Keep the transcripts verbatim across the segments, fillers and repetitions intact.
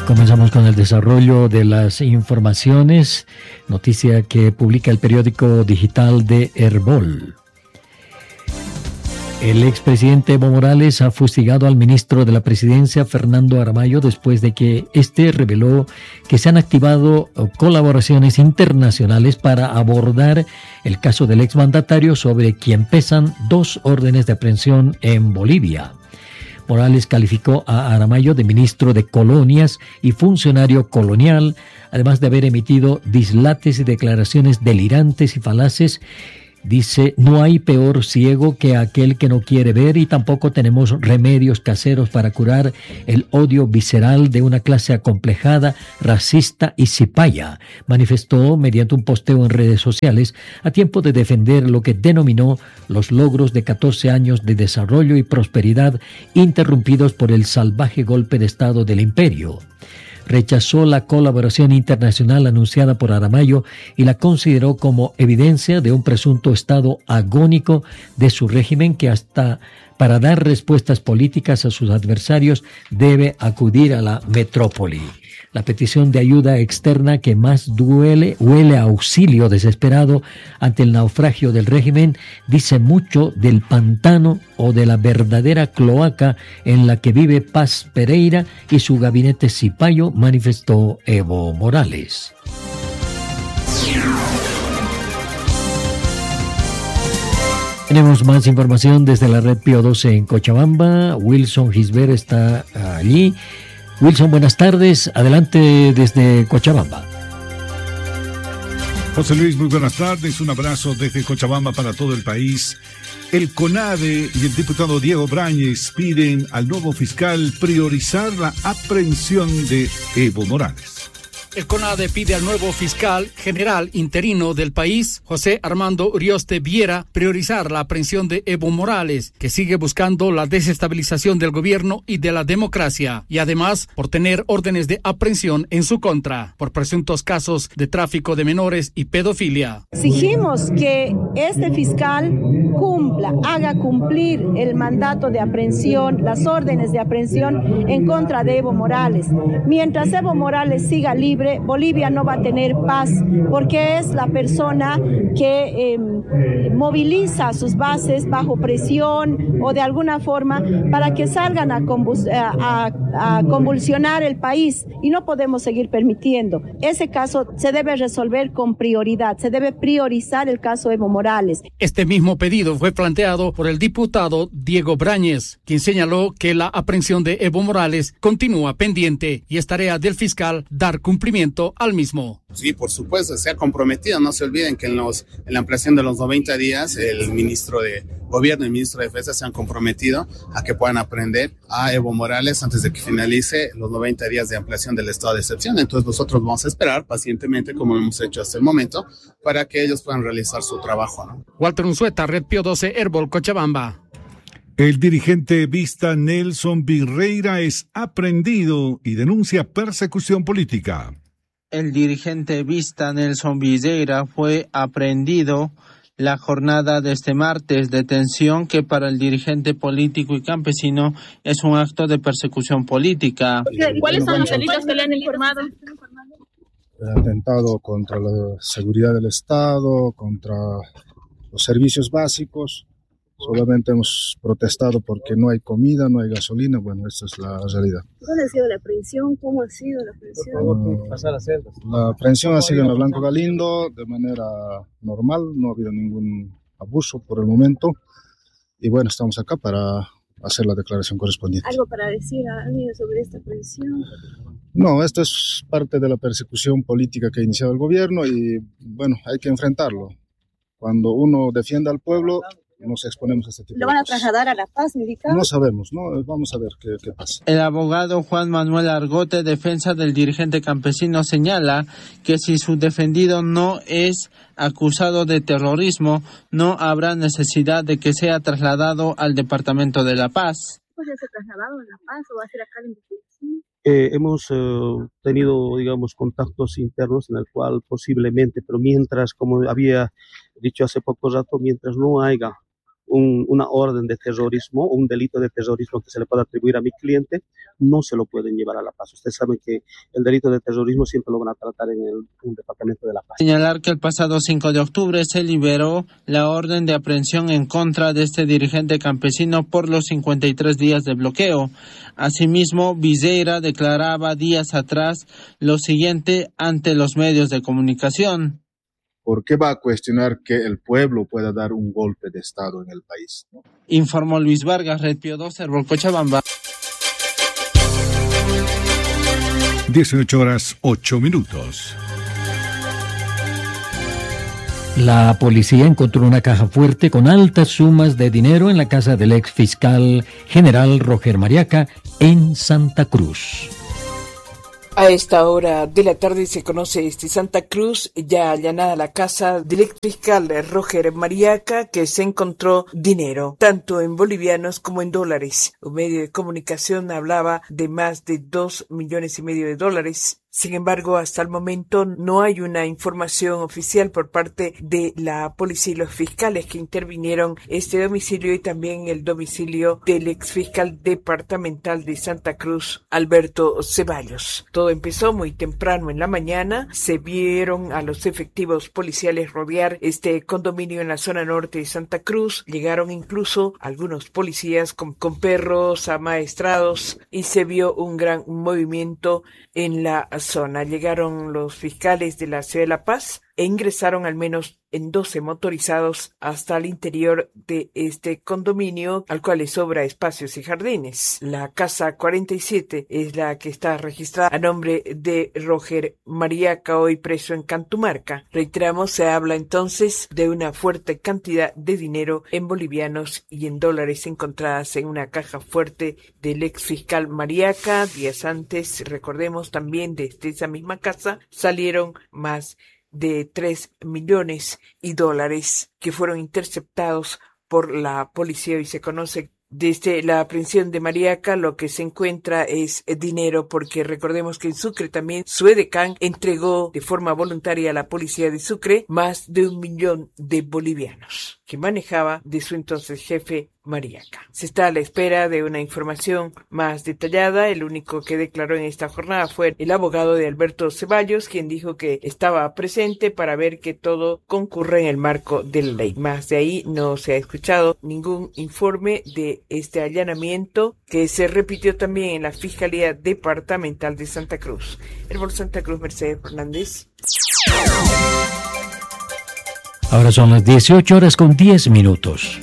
Comenzamos con el desarrollo de las informaciones, noticia que publica el periódico digital de Herbol. El expresidente Evo Morales ha fustigado al ministro de la Presidencia, Fernando Aramayo, después de que éste reveló que se han activado colaboraciones internacionales para abordar el caso del exmandatario, sobre quien pesan dos órdenes de aprehensión en Bolivia. Morales calificó a Aramayo de ministro de colonias y funcionario colonial, además de haber emitido dislates y declaraciones delirantes y falaces. Dice: no hay peor ciego que aquel que no quiere ver, y tampoco tenemos remedios caseros para curar el odio visceral de una clase acomplejada, racista y cipaya, manifestó mediante un posteo en redes sociales a tiempo de defender lo que denominó los logros de catorce años de desarrollo y prosperidad interrumpidos por el salvaje golpe de Estado del imperio. Rechazó la colaboración internacional anunciada por Aramayo y la consideró como evidencia de un presunto estado agónico de su régimen, que hasta para dar respuestas políticas a sus adversarios debe acudir a la metrópoli. La petición de ayuda externa que más duele, huele a auxilio desesperado ante el naufragio del régimen, dice mucho del pantano o de la verdadera cloaca en la que vive Paz Pereira y su gabinete cipayo, manifestó Evo Morales. Tenemos más información desde la red Pío doce en Cochabamba. Wilson Gisbert está allí. Wilson, buenas tardes. Adelante desde Cochabamba. José Luis, muy buenas tardes. Un abrazo desde Cochabamba para todo el país. El CONADE y el diputado Diego Brañez piden al nuevo fiscal priorizar la aprehensión de Evo Morales. El CONADE pide al nuevo fiscal general interino del país, José Armando Urioste Viera, priorizar la aprehensión de Evo Morales, que sigue buscando la desestabilización del gobierno y de la democracia, y además por tener órdenes de aprehensión en su contra, por presuntos casos de tráfico de menores y pedofilia. Exigimos que este fiscal cumpla, haga cumplir el mandato de aprehensión, las órdenes de aprehensión en contra de Evo Morales. Mientras Evo Morales siga libre, Bolivia no va a tener paz, porque es la persona que eh, moviliza a sus bases bajo presión o de alguna forma para que salgan a, convus- a, a, a convulsionar el país, y no podemos seguir permitiendo. Ese caso se debe resolver con prioridad, se debe priorizar el caso Evo Morales. Este mismo pedido fue planteado por el diputado Diego Brañez, quien señaló que la aprehensión de Evo Morales continúa pendiente y es tarea del fiscal dar cumplimiento al mismo. Sí, por supuesto, se ha comprometido. No se olviden que en, los, en la ampliación de los noventa días, el ministro de Gobierno y el ministro de Defensa se han comprometido a que puedan aprehender a Evo Morales antes de que finalice los noventa días de ampliación del estado de excepción. Entonces nosotros vamos a esperar pacientemente, como lo hemos hecho hasta el momento, para que ellos puedan realizar su trabajo, ¿no? Walter Unzueta, Red Pío doce, Herbol, Cochabamba. El dirigente Vista Nelson Virreira es aprehendido y denuncia persecución política. El dirigente Vista Nelson Virreira fue aprehendido la jornada de este martes, detención que para el dirigente político y campesino es un acto de persecución política. ¿Cuáles son los delitos que le han informado? El atentado contra la seguridad del Estado, contra los servicios básicos. Solamente hemos protestado porque no hay comida, no hay gasolina. Bueno, esta es la realidad. ¿Cuál ha sido la aprehensión? ¿Cómo ha sido la aprehensión? Uh, la aprehensión ha sido en la Blanco Galindo de manera normal, no ha habido ningún abuso por el momento. Y bueno, estamos acá para hacer la declaración correspondiente. ¿Algo para decir a alguien sobre esta aprehensión? No, esto es parte de la persecución política que ha iniciado el gobierno y bueno, hay que enfrentarlo. Cuando uno defiende al pueblo, nos exponemos a este tipo de cosas. ¿Lo van a trasladar a La Paz, medicado? No sabemos, ¿no? Vamos a ver qué, qué pasa. El abogado Juan Manuel Argote, defensa del dirigente campesino, señala que si su defendido no es acusado de terrorismo, no habrá necesidad de que sea trasladado al departamento de La Paz. ¿Puede ser trasladado a La Paz o va a ser acá la investigación? Eh, hemos eh, tenido, digamos, contactos internos en el cual posiblemente, pero mientras, como había dicho hace poco rato, mientras no haya un, una orden de terrorismo o un delito de terrorismo que se le pueda atribuir a mi cliente, no se lo pueden llevar a La Paz. Ustedes saben que el delito de terrorismo siempre lo van a tratar en el, en el Departamento de La Paz. Señalar que el pasado cinco de octubre se liberó la orden de aprehensión en contra de este dirigente campesino por los cincuenta y tres días de bloqueo. Asimismo, Viseira declaraba días atrás lo siguiente ante los medios de comunicación. ¿Por qué va a cuestionar que el pueblo pueda dar un golpe de Estado en el país? Informó Luis Vargas, Red Pío dos, Cerro Cochabamba. dieciocho horas ocho minutos. La policía encontró una caja fuerte con altas sumas de dinero en la casa del ex fiscal general Roger Mariaca en Santa Cruz. A esta hora de la tarde se conoce este Santa Cruz, ya allanada la casa del ex fiscal Roger Mariaca, que se encontró dinero, tanto en bolivianos como en dólares. Un medio de comunicación hablaba de más de dos millones y medio de dólares. Sin embargo, hasta el momento no hay una información oficial por parte de la policía y los fiscales que intervinieron este domicilio y también el domicilio del exfiscal departamental de Santa Cruz, Alberto Ceballos. Todo empezó muy temprano en la mañana. Se vieron a los efectivos policiales rodear este condominio en la zona norte de Santa Cruz. Llegaron incluso algunos policías con, con perros amaestrados y se vio un gran movimiento en la zona. Llegaron los fiscales de la ciudad de La Paz e ingresaron al menos en doce motorizados hasta el interior de este condominio, al cual le sobra espacios y jardines. La casa cuarenta y siete es la que está registrada a nombre de Roger Mariaca, hoy preso en Cantumarca. Reiteramos, se habla entonces de una fuerte cantidad de dinero en bolivianos y en dólares encontradas en una caja fuerte del ex fiscal Mariaca. Días antes, recordemos, también desde esa misma casa salieron más de tres millones y dólares que fueron interceptados por la policía y se conoce desde la aprehensión de Mariaca. Lo que se encuentra es dinero, porque recordemos que en Sucre también su edecán entregó de forma voluntaria a la policía de Sucre más de un millón de bolivianos que manejaba de su entonces jefe Mariaca. Se está a la espera de una información más detallada. El único que declaró en esta jornada fue el abogado de Alberto Ceballos, quien dijo que estaba presente para ver que todo concurre en el marco de la ley. Más de ahí no se ha escuchado ningún informe de este allanamiento, que se repitió también en la Fiscalía Departamental de Santa Cruz. El Bol Santa Cruz, Mercedes Fernández. Ahora son las dieciocho horas con diez minutos.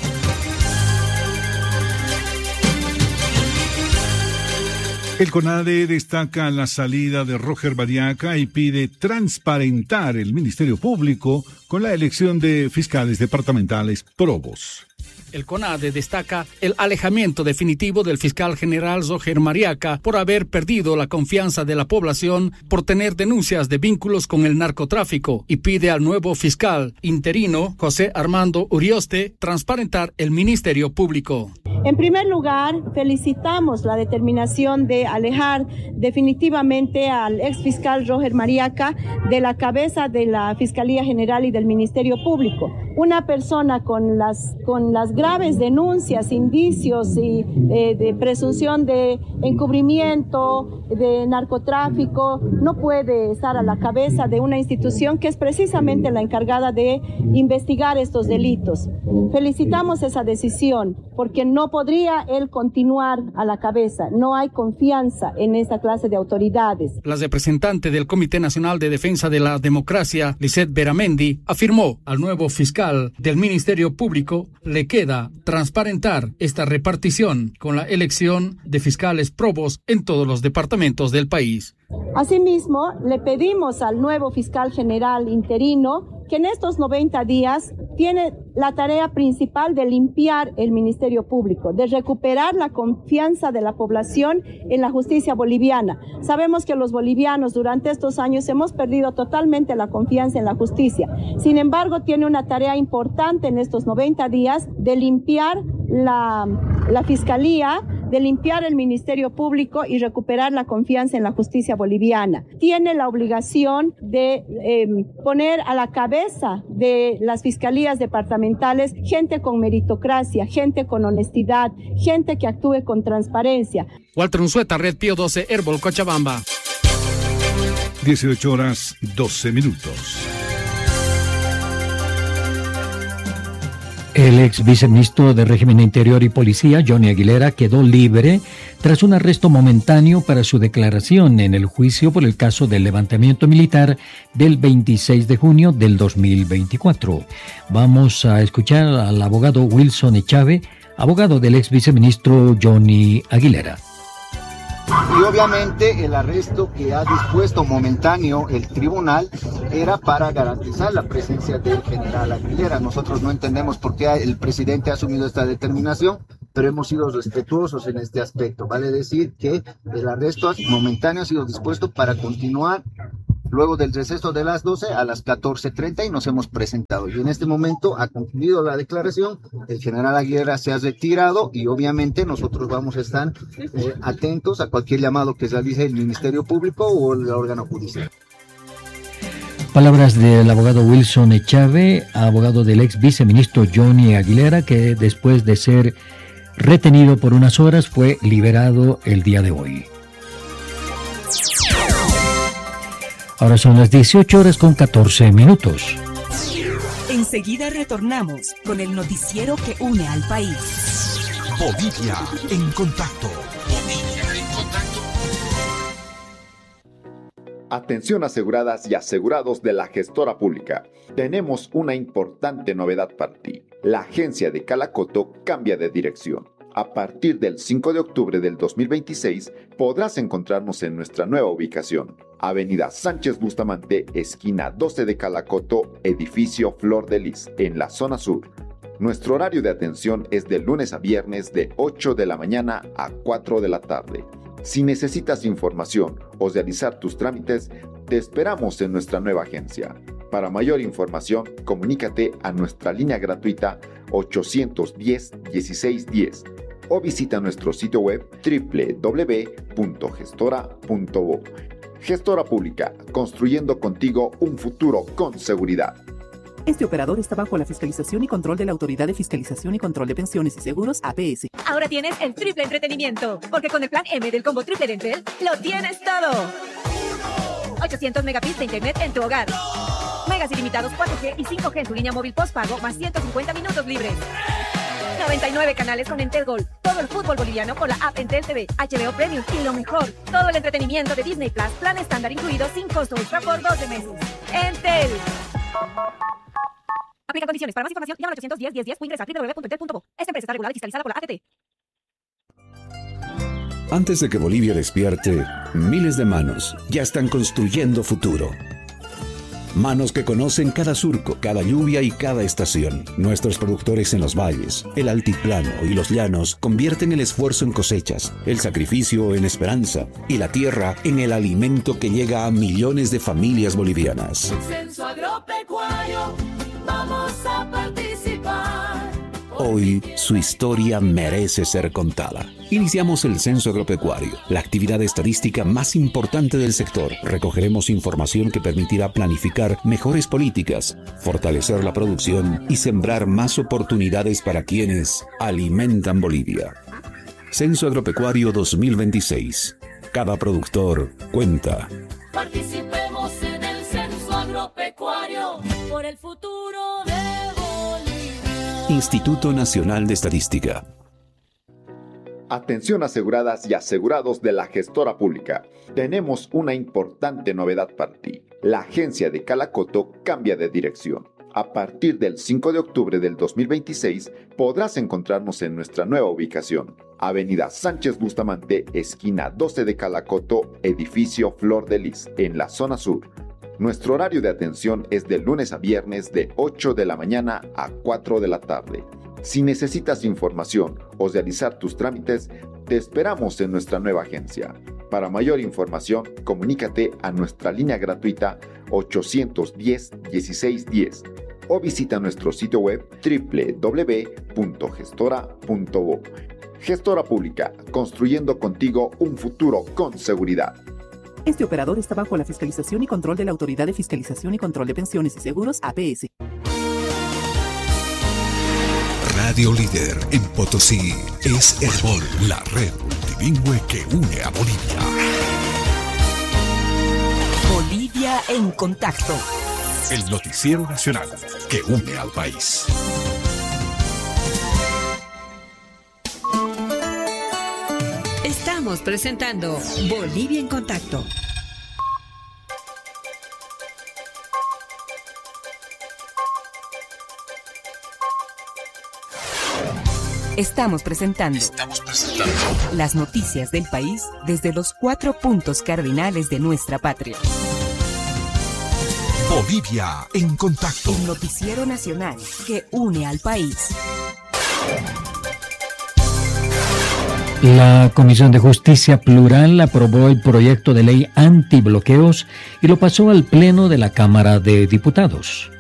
El CONADE destaca la salida de Roger Mariaca y pide transparentar el Ministerio Público con la elección de fiscales departamentales probos. El CONADE destaca el alejamiento definitivo del fiscal general Roger Mariaca por haber perdido la confianza de la población por tener denuncias de vínculos con el narcotráfico y pide al nuevo fiscal interino José Armando Urioste transparentar el Ministerio Público. En primer lugar, felicitamos la determinación de alejar definitivamente al exfiscal Roger Mariaca de la cabeza de la Fiscalía General y del Ministerio Público. Una persona con las, con las graves denuncias, indicios y eh, de presunción de encubrimiento, de narcotráfico, no puede estar a la cabeza de una institución que es precisamente la encargada de investigar estos delitos. Felicitamos esa decisión, porque no podría él continuar a la cabeza. No hay confianza en esta clase de autoridades. La representante del Comité Nacional de Defensa de la Democracia, Lisette Beramendi, afirmó al nuevo fiscal del Ministerio Público le queda transparentar esta repartición con la elección de fiscales probos en todos los departamentos del país. Asimismo, le pedimos al nuevo fiscal general interino que en estos noventa días tiene la tarea principal de limpiar el Ministerio Público, de recuperar la confianza de la población en la justicia boliviana. Sabemos que los bolivianos durante estos años hemos perdido totalmente la confianza en la justicia. Sin embargo, tiene una tarea importante en estos noventa días de limpiar la, la fiscalía, de limpiar el Ministerio Público y recuperar la confianza en la justicia boliviana. Tiene la obligación de eh, poner a la cabeza de las fiscalías departamentales gente con meritocracia, gente con honestidad, gente que actúe con transparencia. Walter Unzueta, Red Pío doce, Herbol, Cochabamba. dieciocho horas, doce minutos. El ex viceministro de Régimen Interior y Policía, Johnny Aguilera, quedó libre tras un arresto momentáneo para su declaración en el juicio por el caso del levantamiento militar del veintiséis de junio del dos mil veinticuatro. Vamos a escuchar al abogado Wilson Echave, abogado del ex viceministro Johnny Aguilera. Y obviamente el arresto que ha dispuesto momentáneo el tribunal era para garantizar la presencia del general Aguilera. Nosotros no entendemos por qué el presidente ha asumido esta determinación, pero hemos sido respetuosos en este aspecto. Vale decir que el arresto momentáneo ha sido dispuesto para continuar luego del receso de las doce a las catorce treinta y nos hemos presentado. Y en este momento ha concluido la declaración, el general Aguilera se ha retirado y obviamente nosotros vamos a estar eh, atentos a cualquier llamado que realice el Ministerio Público o el órgano judicial. Palabras del abogado Wilson Echave, abogado del ex viceministro Johnny Aguilera, que después de ser retenido por unas horas fue liberado el día de hoy. Ahora son las dieciocho horas con catorce minutos. Enseguida retornamos con el noticiero que une al país. Bolivia en contacto. Bolivia en contacto. Atención aseguradas y asegurados de la gestora pública. Tenemos una importante novedad para ti. La agencia de Calacoto cambia de dirección. A partir del cinco de octubre del dos mil veintiséis podrás encontrarnos en nuestra nueva ubicación. Avenida Sánchez Bustamante, esquina doce de Calacoto, edificio Flor de Lis, en la zona sur. Nuestro horario de atención es de lunes a viernes de ocho de la mañana a cuatro de la tarde. Si necesitas información o realizar tus trámites, te esperamos en nuestra nueva agencia. Para mayor información, comunícate a nuestra línea gratuita ochocientos diez, dieciséis diez o visita nuestro sitio web doble u doble u doble u punto gestora punto bo. Gestora Pública, construyendo contigo un futuro con seguridad. Este operador está bajo la fiscalización y control de la Autoridad de Fiscalización y Control de Pensiones y Seguros, A P S. Ahora tienes el triple entretenimiento, porque con el plan M del combo triple de Entel, lo tienes todo. ochocientos megabits de internet en tu hogar. Megas ilimitados cuatro G y cinco G en tu línea móvil postpago, más ciento cincuenta minutos libres. noventa y nueve canales con Entel Gold. Todo el fútbol boliviano con la app Entel T V, H B O Premium y lo mejor, todo el entretenimiento de Disney Plus, plan estándar incluido sin costo extra por doce meses. Entel. Aplica condiciones. Para más información, llama al ochocientos diez, diez diez o ingresa a doble u doble u doble u punto entel punto bo. Esta empresa está regulada y fiscalizada por la A T T. Antes de que Bolivia despierte, miles de manos ya están construyendo futuro. Manos que conocen cada surco, cada lluvia y cada estación. Nuestros productores en los valles, el altiplano y los llanos convierten el esfuerzo en cosechas, el sacrificio en esperanza y la tierra en el alimento que llega a millones de familias bolivianas. Censo agropecuario, vamos a participar. Hoy su historia merece ser contada. Iniciamos el Censo Agropecuario, la actividad estadística más importante del sector. Recogeremos información que permitirá planificar mejores políticas, fortalecer la producción y sembrar más oportunidades para quienes alimentan Bolivia. Censo Agropecuario dos mil veintiséis. Cada productor cuenta. Participemos en el Censo Agropecuario por el futuro de Bolivia. Instituto Nacional de Estadística. Atención aseguradas y asegurados de la gestora pública. Tenemos una importante novedad para ti. La agencia de Calacoto cambia de dirección. A partir del cinco de octubre del dos mil veintiséis podrás encontrarnos en nuestra nueva ubicación. Avenida Sánchez Bustamante, esquina doce de Calacoto, edificio Flor de Lis, en la zona sur. Nuestro horario de atención es de lunes a viernes de ocho de la mañana a cuatro de la tarde. Si necesitas información o realizar tus trámites, te esperamos en nuestra nueva agencia. Para mayor información, comunícate a nuestra línea gratuita ochocientos diez, dieciséis diez o visita nuestro sitio web doble u doble u doble u punto gestora punto bo. Gestora Pública, construyendo contigo un futuro con seguridad. Este operador está bajo la fiscalización y control de la Autoridad de Fiscalización y Control de Pensiones y Seguros, A P S. Radio líder en Potosí es Herbol, la red multilingüe que une a Bolivia. Bolivia en contacto. El noticiero nacional que une al país. Estamos presentando Bolivia en contacto. Estamos presentando, Estamos presentando las noticias del país desde los cuatro puntos cardinales de nuestra patria. Bolivia en contacto. El noticiero nacional que une al país. La Comisión de Justicia Plural aprobó el proyecto de ley antibloqueos y lo pasó al Pleno de la Cámara de Diputados.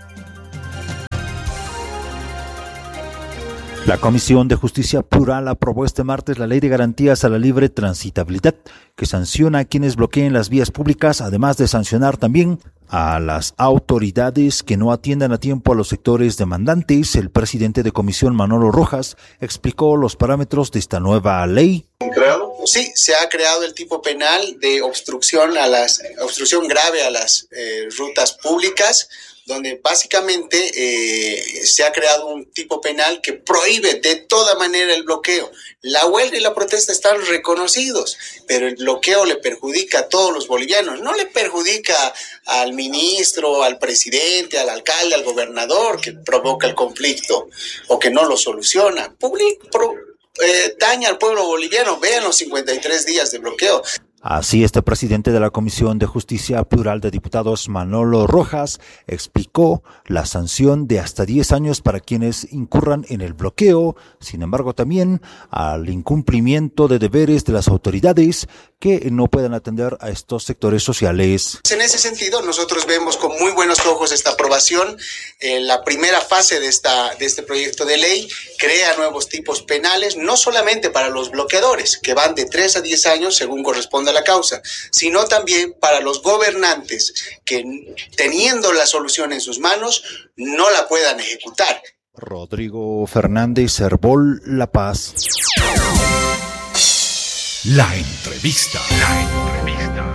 La Comisión de Justicia Plural aprobó este martes la Ley de Garantías a la Libre Transitabilidad, que sanciona a quienes bloqueen las vías públicas, además de sancionar también a las autoridades que no atiendan a tiempo a los sectores demandantes. El presidente de comisión, Manolo Rojas, explicó los parámetros de esta nueva ley. ¿Creado? Sí, se ha creado el tipo penal de obstrucción a las obstrucción grave a las eh, rutas públicas, donde básicamente eh, se ha creado un tipo penal que prohíbe de toda manera el bloqueo. La huelga y la protesta están reconocidos, pero el bloqueo le perjudica a todos los bolivianos, no le perjudica al ministro, al presidente, al alcalde, al gobernador que provoca el conflicto o que no lo soluciona. Public, pro, eh, daña al pueblo boliviano. Vean los cincuenta y tres días de bloqueo. Así, este presidente de la Comisión de Justicia Plural de Diputados, Manolo Rojas, explicó la sanción de hasta diez años para quienes incurran en el bloqueo, sin embargo también al incumplimiento de deberes de las autoridades que no puedan atender a estos sectores sociales. En ese sentido, nosotros vemos con muy buenos ojos esta aprobación. Eh, la primera fase de, esta, de este proyecto de ley crea nuevos tipos penales, no solamente para los bloqueadores, que van de tres a diez años según corresponde a la causa, sino también para los gobernantes que, teniendo la solución en sus manos, no la puedan ejecutar. Rodrigo Fernández, Herbol, La Paz. La entrevista. La entrevista.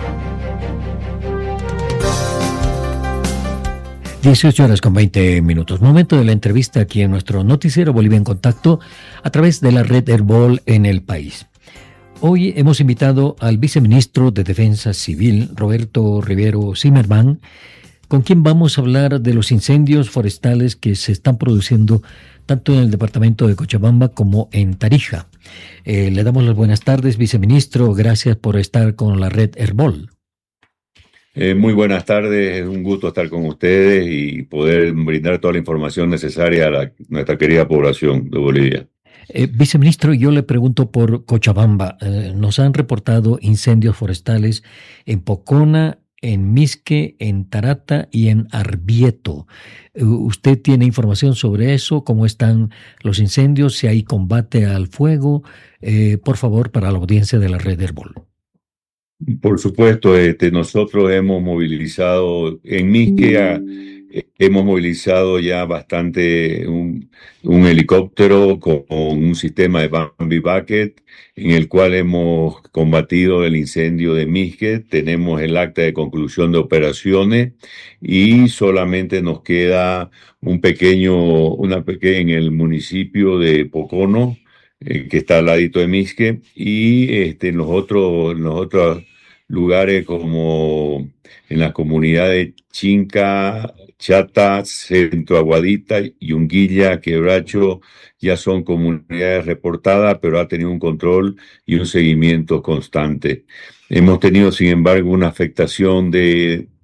dieciocho horas con veinte minutos. Momento de la entrevista aquí en nuestro noticiero Bolivia en Contacto a través de la red Herbol en el país. Hoy hemos invitado al viceministro de Defensa Civil, Roberto Rivero Zimmerman, con quien vamos a hablar de los incendios forestales que se están produciendo tanto en el departamento de Cochabamba como en Tarija. Eh, le damos las buenas tardes, viceministro. Gracias por estar con la red Herbol. Eh, muy buenas tardes, es un gusto estar con ustedes y poder brindar toda la información necesaria a la, nuestra querida población de Bolivia. Eh, viceministro, yo le pregunto por Cochabamba. Eh, nos han reportado incendios forestales en Pocona, en Misque, en Tarata y en Arbieto. Eh, ¿Usted tiene información sobre eso? ¿Cómo están los incendios? ¿Si hay combate al fuego? Eh, por favor, para la audiencia de la red Herbol. Por supuesto, este, nosotros hemos movilizado en Misque, a, eh, hemos movilizado ya bastante un, un helicóptero con, con un sistema de Bambi Bucket en el cual hemos combatido el incendio de Misque. Tenemos el acta de conclusión de operaciones y solamente nos queda un pequeño, una pequeña en el municipio de Pocono, eh, que está al ladito de Misque, y este, en los otros, en los otros lugares como en las comunidades Chinca, Chata, Centro Aguadita, Yunguilla, Quebracho, ya son comunidades reportadas, pero ha tenido un control y un seguimiento constante. Hemos tenido, sin embargo, una afectación de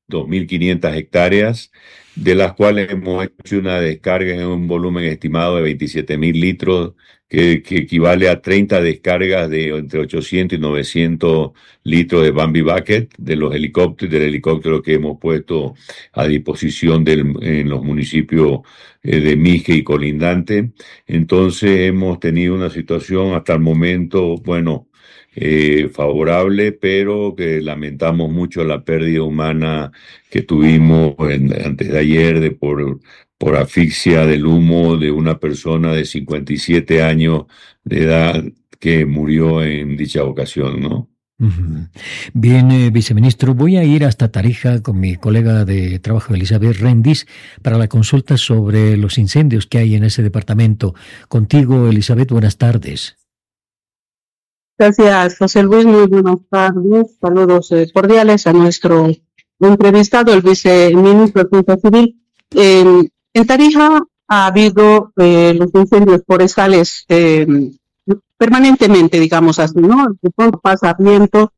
dos mil quinientas hectáreas, de las cuales hemos hecho una descarga en un volumen estimado de veintisiete mil litros, que, que equivale a treinta descargas de entre ochocientos y novecientos litros de Bambi Bucket, de los helicópteros, del helicóptero que hemos puesto a disposición del, en los municipios eh, de Misque y colindante. Entonces hemos tenido una situación hasta el momento, bueno, Eh, favorable, pero que lamentamos mucho la pérdida humana que tuvimos en, antes de ayer de por, por asfixia del humo de una persona de cincuenta y siete años de edad que murió en dicha ocasión, ¿no? Uh-huh. Bien, eh, viceministro, voy a ir hasta Tarija con mi colega de trabajo, Elizabeth Rendis, para la consulta sobre los incendios que hay en ese departamento. Contigo, Elizabeth, buenas tardes. Gracias, José Luis. Muy buenas tardes. Saludos eh, cordiales a nuestro entrevistado, el viceministro de Defensa Civil. Eh, en Tarija ha habido eh, los incendios forestales eh, permanentemente, digamos así, ¿no? De pronto pasa viento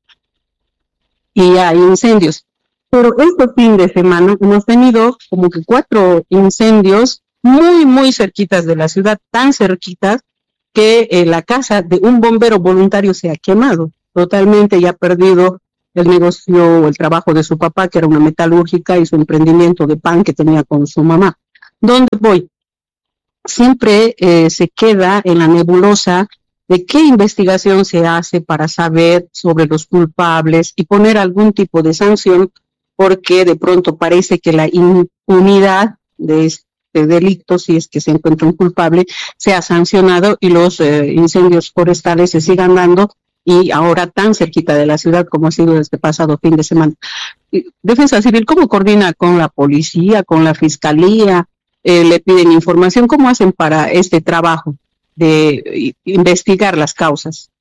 y hay incendios. Pero este fin de semana hemos tenido como que cuatro incendios muy, muy cerquitas de la ciudad, tan cerquitas, que eh, la casa de un bombero voluntario se ha quemado totalmente y ha perdido el negocio o el trabajo de su papá, que era una metalúrgica, y su emprendimiento de pan que tenía con su mamá. ¿Dónde voy? Siempre eh, se queda en la nebulosa de qué investigación se hace para saber sobre los culpables y poner algún tipo de sanción, porque de pronto parece que la impunidad de este de delitos, si es que se encuentra un culpable, se ha sancionado y los eh, incendios forestales se sigan dando, y ahora tan cerquita de la ciudad como ha sido este pasado fin de semana. Defensa Civil, ¿cómo coordina con la policía, con la fiscalía? Eh, ¿Le piden información? ¿Cómo hacen para este trabajo de investigar las causas?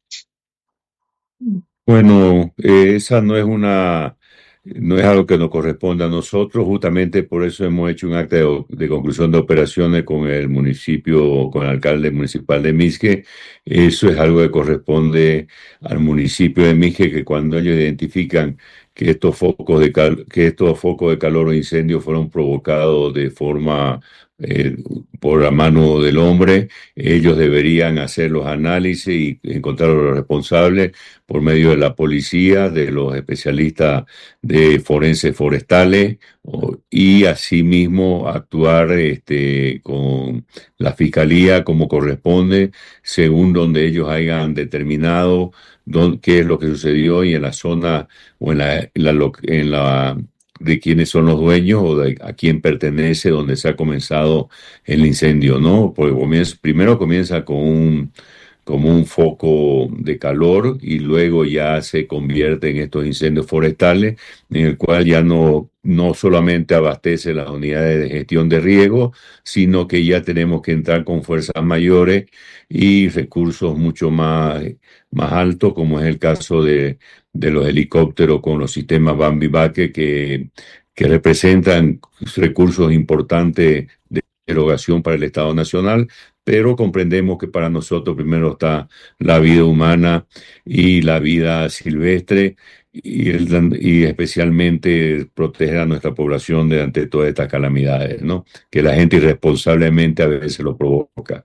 Bueno, eh, esa no es una... No es algo que nos corresponda a nosotros, justamente por eso hemos hecho un acta de, de conclusión de operaciones con el municipio, con el alcalde municipal de Misque. Eso es algo que corresponde al municipio de Misque, que cuando ellos identifican que estos focos de cal, que estos focos de calor o incendios fueron provocados de forma eh, por la mano del hombre, ellos deberían hacer los análisis y encontrar a los responsables por medio de la policía, de los especialistas de forenses forestales, o, y asimismo actuar este, con la fiscalía como corresponde, según donde ellos hayan determinado dónde, qué es lo que sucedió y en la zona o en la, en la, en la de quiénes son los dueños o de a quién pertenece donde se ha comenzado el incendio, ¿no? Porque comienza, primero comienza con un como un foco de calor y luego ya se convierte en estos incendios forestales, en el cual ya no, no solamente abastece las unidades de gestión de riesgo, sino que ya tenemos que entrar con fuerzas mayores y recursos mucho más, más altos, como es el caso de, de los helicópteros con los sistemas Bambi Bucket, que, que representan recursos importantes de erogación para el Estado Nacional, pero comprendemos que para nosotros primero está la vida humana y la vida silvestre y, el, y especialmente proteger a nuestra población de ante todas estas calamidades, ¿no? Que la gente irresponsablemente a veces lo provoca.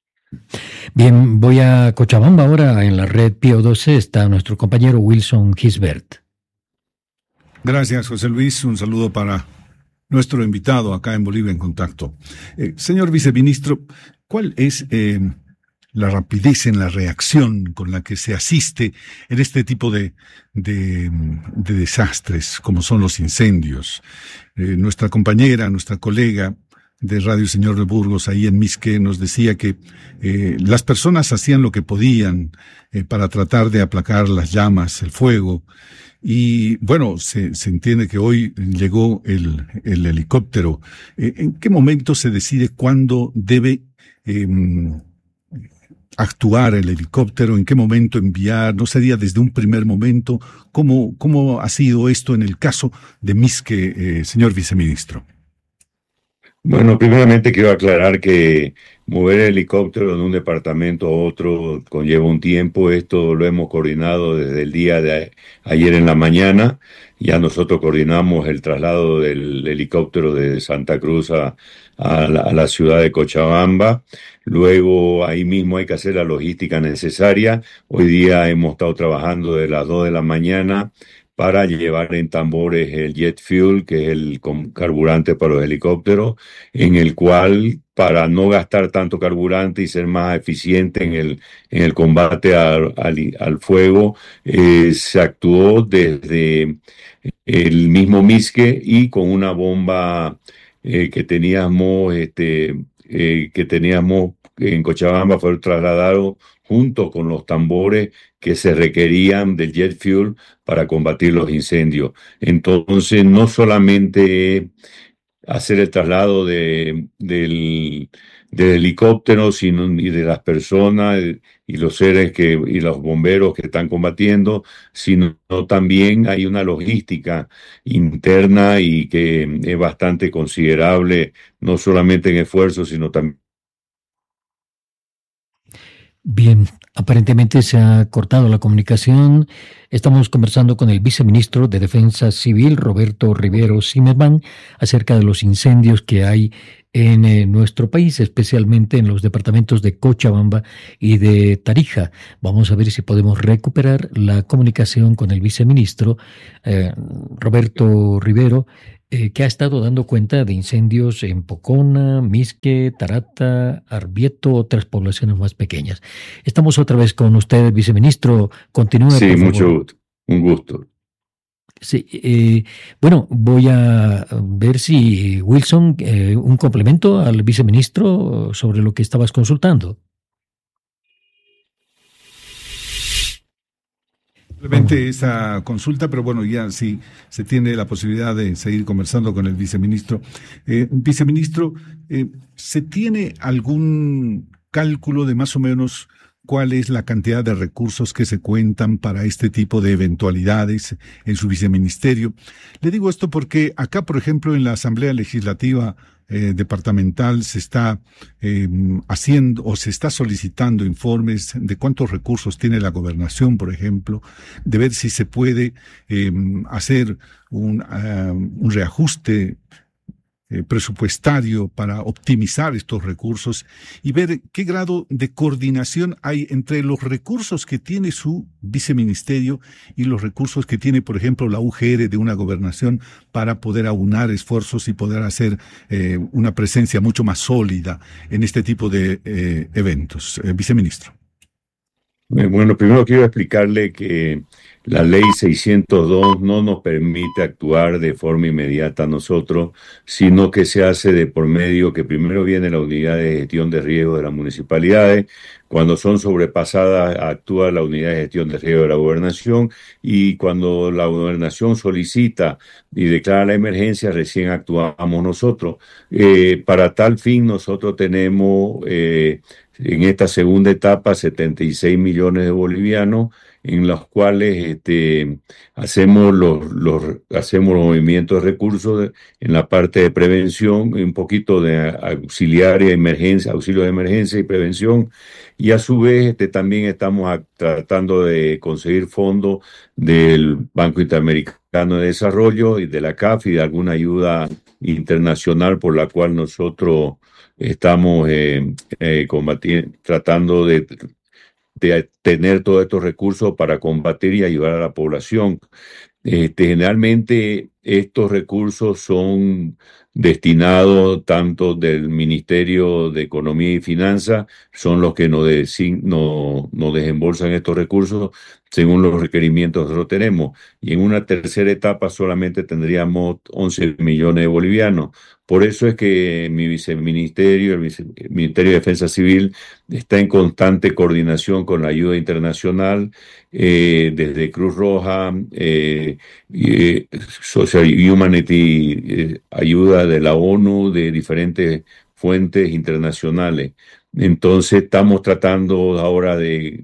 Bien, voy a Cochabamba ahora. En la red Pío doce está nuestro compañero Wilson Gisbert. Gracias, José Luis. Un saludo para nuestro invitado acá en Bolivia en Contacto. Eh, señor viceministro, ¿cuál es eh, la rapidez en la reacción con la que se asiste en este tipo de, de, de desastres, como son los incendios? Eh, nuestra compañera, nuestra colega de Radio Señor de Burgos, ahí en Misque, nos decía que eh, las personas hacían lo que podían eh, para tratar de aplacar las llamas, el fuego. Y bueno, se, se entiende que hoy llegó el, el helicóptero. Eh, ¿En qué momento se decide cuándo debe eh, actuar el helicóptero? ¿En qué momento enviar? ¿No sería desde un primer momento? ¿Cómo, cómo ha sido esto en el caso de Misque, eh, señor viceministro? Bueno, primeramente quiero aclarar que mover el helicóptero de un departamento a otro conlleva un tiempo. Esto lo hemos coordinado desde el día de ayer en la mañana. Ya nosotros coordinamos el traslado del helicóptero de Santa Cruz a, a, la, a la ciudad de Cochabamba. Luego ahí mismo hay que hacer la logística necesaria. Hoy día hemos estado trabajando de las dos de la mañana para llevar en tambores el jet fuel, que es el carburante para los helicópteros, en el cual, para no gastar tanto carburante y ser más eficiente en el, en el combate al, al, al fuego, eh, se actuó desde el mismo Misque y con una bomba eh, que teníamos, este, eh, que teníamos en Cochabamba, fue trasladado junto con los tambores que se requerían del jet fuel para combatir los incendios. Entonces, no solamente hacer el traslado de, del, del helicóptero, sino y de las personas y los seres que y los bomberos que están combatiendo, sino también hay una logística interna y que es bastante considerable, no solamente en esfuerzo, sino también. Bien, aparentemente se ha cortado la comunicación. Estamos conversando con el viceministro de Defensa Civil, Roberto Rivero Zimmerman, acerca de los incendios que hay en eh, nuestro país, especialmente en los departamentos de Cochabamba y de Tarija. Vamos a ver si podemos recuperar la comunicación con el viceministro eh, Roberto Rivero, Eh, que ha estado dando cuenta de incendios en Pocona, Misque, Tarata, Arbieto, otras poblaciones más pequeñas. Estamos otra vez con usted, viceministro. Continúe, sí, por favor. mucho gusto. Un gusto. Sí, eh, bueno, voy a ver si Wilson, eh, un complemento al viceministro sobre lo que estabas consultando. Simplemente esa consulta, pero bueno, ya sí se tiene la posibilidad de seguir conversando con el viceministro. Eh, viceministro, eh, ¿se tiene algún cálculo de más o menos cuál es la cantidad de recursos que se cuentan para este tipo de eventualidades en su viceministerio? Le digo esto porque acá, por ejemplo, en la Asamblea Legislativa Eh, departamental se está eh, haciendo o se está solicitando informes de cuántos recursos tiene la gobernación, por ejemplo, de ver si se puede eh, hacer un, uh, un reajuste eh, presupuestario para optimizar estos recursos y ver qué grado de coordinación hay entre los recursos que tiene su viceministerio y los recursos que tiene, por ejemplo, la U G R de una gobernación para poder aunar esfuerzos y poder hacer eh, una presencia mucho más sólida en este tipo de eh, eventos. Eh, viceministro. Bueno, primero quiero explicarle que la ley seiscientos dos no nos permite actuar de forma inmediata a nosotros, sino que se hace de por medio que primero viene la unidad de gestión de riesgo de las municipalidades. Cuando son sobrepasadas, actúa la unidad de gestión de riesgo de la gobernación, y cuando la gobernación solicita y declara la emergencia, recién actuamos nosotros. Eh, para tal fin, nosotros tenemos eh, en esta segunda etapa setenta y seis millones de bolivianos, en los cuales este, hacemos los, los hacemos los movimientos de recursos de, en la parte de prevención, un poquito de auxiliar y emergencia, auxilio de emergencia y prevención, y a su vez este, también estamos a, tratando de conseguir fondos del Banco Interamericano de Desarrollo y de la C A F y de alguna ayuda internacional por la cual nosotros estamos eh, eh, combatiendo, tratando de de tener todos estos recursos para combatir y ayudar a la población. Este, generalmente estos recursos son destinados tanto del Ministerio de Economía y Finanzas, son los que nos, design, no, nos desembolsan estos recursos según los requerimientos que nosotros tenemos. Y en una tercera etapa solamente tendríamos once millones de bolivianos. Por eso es que mi viceministerio, el, vice, el Ministerio de Defensa Civil, está en constante coordinación con la ayuda internacional, eh, desde Cruz Roja, eh, eh, Social Humanity, eh, ayuda de la ONU, de diferentes fuentes internacionales. Entonces estamos tratando ahora de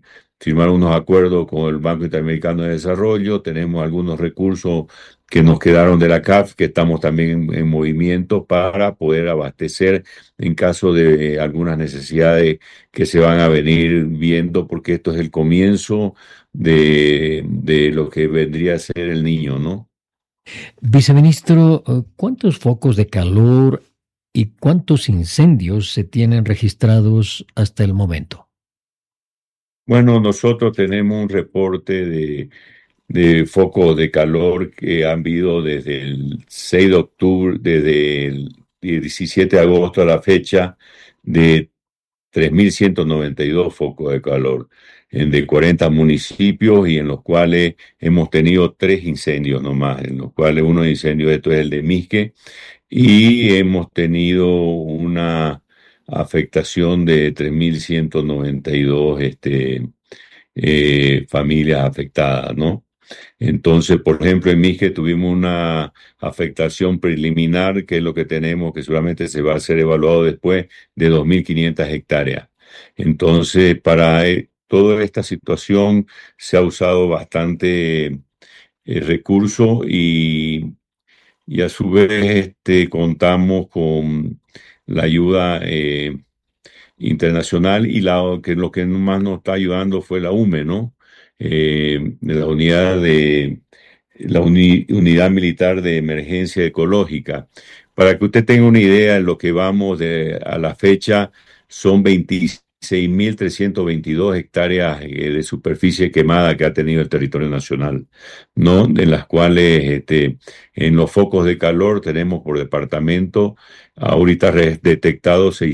firmar unos acuerdos con el Banco Interamericano de Desarrollo, tenemos algunos recursos que nos quedaron de la C A F, que estamos también en, en movimiento para poder abastecer en caso de algunas necesidades que se van a venir viendo, porque esto es el comienzo de, de lo que vendría a ser el niño, ¿no? Viceministro, ¿cuántos focos de calor y cuántos incendios se tienen registrados hasta el momento? Bueno, nosotros tenemos un reporte de de focos de calor que han habido desde el seis de octubre, desde el diecisiete de agosto a la fecha, de tres mil ciento noventa y dos focos de calor en de cuarenta municipios, y en los cuales hemos tenido tres incendios nomás, en los cuales uno de incendios, esto es el de Misque, y hemos tenido una afectación de tres mil ciento noventa y dos este, eh, familias afectadas, ¿no? Entonces, por ejemplo, en Misque tuvimos una afectación preliminar, que es lo que tenemos, que seguramente se va a ser evaluado después, de dos mil quinientas hectáreas. Entonces, para eh, toda esta situación se ha usado bastante eh, recurso, y, y a su vez este, contamos con la ayuda eh, internacional, y la, que lo que más nos está ayudando fue la U M E, ¿no? Eh, de la unidad de la uni, unidad militar de emergencia ecológica. Para que usted tenga una idea, en lo que vamos de, a la fecha son veintiséis mil trescientas veintidós hectáreas eh, de superficie quemada que ha tenido el territorio nacional, ¿no? De las cuales este, en los focos de calor tenemos por departamento ahorita detectados